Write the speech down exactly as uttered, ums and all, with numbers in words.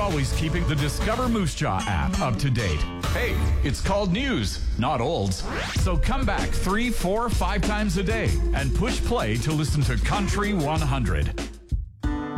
always keeping the Discover Moose Jaw app up to date. Hey, it's called news, not olds. So come back three, four, five times a day and push play to listen to Country one hundred.